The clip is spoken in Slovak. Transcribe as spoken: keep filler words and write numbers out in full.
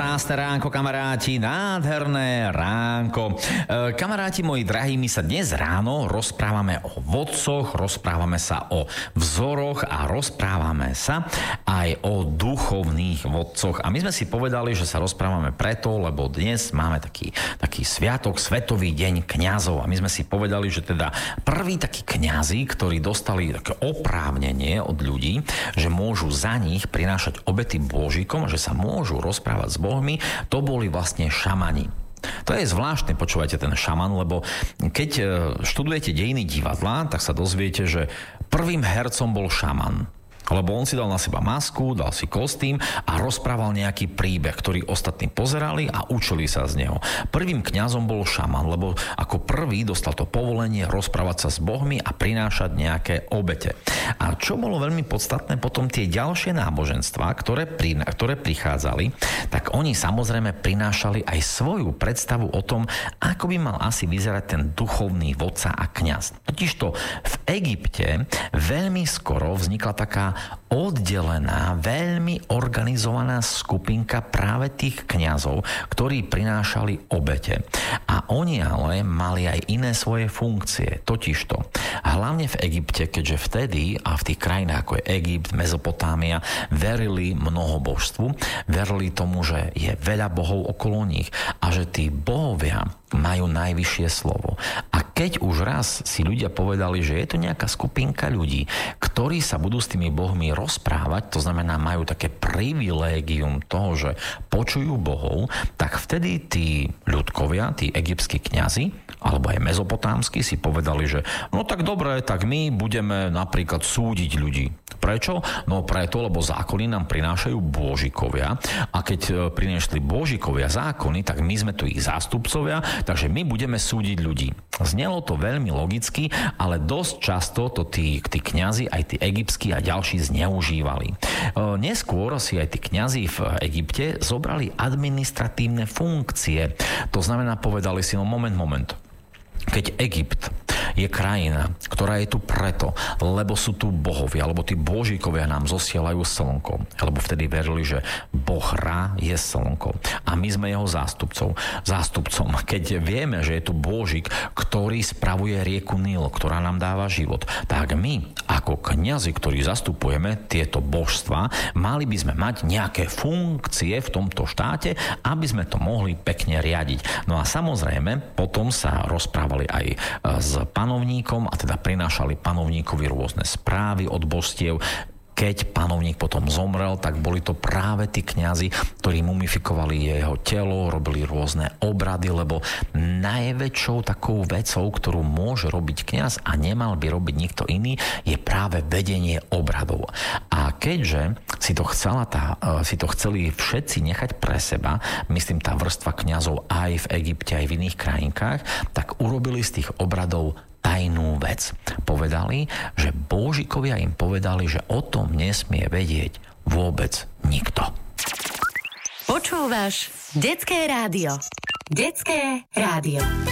Krásne ránko, kamaráti, nádherné ránko. E, kamaráti moji drahí, my sa dnes ráno rozprávame o vodcoch, rozprávame sa o vzoroch a rozprávame sa aj o duchovných vodcoch. A my sme si povedali, že sa rozprávame preto, lebo dnes máme taký, taký sviatok, Svetový deň kňazov. A my sme si povedali, že teda prví takí kňazi, ktorí dostali také oprávnenie od ľudí, že môžu za nich prinášať obety Božíkom, že sa môžu rozprávať s Bohmi, to boli vlastne šamani. To je zvláštne, počúvajte ten šaman, lebo keď študujete dejiny divadla, tak sa dozviete, že prvým hercom bol šaman. Lebo on si dal na seba masku, dal si kostým a rozprával nejaký príbeh, ktorý ostatní pozerali a učili sa z neho. Prvým kňazom bol šaman, lebo ako prvý dostal to povolenie rozprávať sa s Bohmi a prinášať nejaké obete. A čo bolo veľmi podstatné, potom tie ďalšie náboženstvá, ktoré, pri, ktoré prichádzali, tak oni samozrejme prinášali aj svoju predstavu o tom, ako by mal asi vyzerať ten duchovný vodca a kňaz. Totižto v Egypte veľmi skoro vznikla taká oddelená, veľmi organizovaná skupinka práve tých kňazov, ktorí prinášali obete. A oni ale mali aj iné svoje funkcie. Totižto, hlavne v Egypte, keďže vtedy a v tých krajinách ako je Egypt, Mezopotámia, verili mnohobožstvu, verili tomu, že je veľa bohov okolo nich a že tí bohovia majú najvyššie slovo. A keď už raz si ľudia povedali, že je to nejaká skupinka ľudí, ktorí sa budú s tými bohmi rozprávať, to znamená majú také privilégium toho, že počujú bohov, tak vtedy tí ľudkovia, tí egyptskí kňazi, alebo aj mezopotámsky si povedali, že no tak dobre, tak my budeme napríklad súdiť ľudí. Prečo? No preto, lebo zákony nám prinášajú božikovia a keď priniesli božikovia zákony, tak my sme tu ich zástupcovia, takže my budeme súdiť ľudí. Znelo to veľmi logicky, ale dosť často to tí, tí kňazi, aj tí egyptskí a ďalší zneužívali. E, neskôr si aj tí kňazi v Egypte zobrali administratívne funkcie. To znamená, povedali si, no moment, moment. Keď Egypt je krajina, ktorá je tu preto, lebo sú tu bohovia, alebo tí božíkovia nám zosielajú slnko. Lebo vtedy verili, že Boh Ra je slnko. A my sme jeho zástupcov. Zástupcom. Keď vieme, že je tu Božík, ktorý spravuje rieku Nil, ktorá nám dáva život, tak my, ako kňazi, ktorí zastupujeme tieto božstva, mali by sme mať nejaké funkcie v tomto štáte, aby sme to mohli pekne riadiť. No a samozrejme, potom sa rozprávali aj s panovníkom a teda prinášali panovníkovi rôzne správy od božstiev. Keď panovník potom zomrel, tak boli to práve tí kňazi, ktorí mumifikovali jeho telo, robili rôzne obrady, lebo najväčšou takou vecou, ktorú môže robiť kňaz a nemal by robiť nikto iný, je práve vedenie obradov. A keďže si to, chcela tá, si to chceli všetci nechať pre seba, myslím tá vrstva kňazov aj v Egypte, aj v iných krajinkách, tak urobili z tých obradov tajnú vec. Povedali, že božikovia im povedali, že o tom nesmie vedieť vôbec nikto. Počúvaš Detské rádio. Detské rádio.